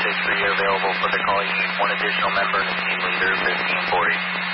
663, you're available for the call. You need one additional member and a team leader, 1540.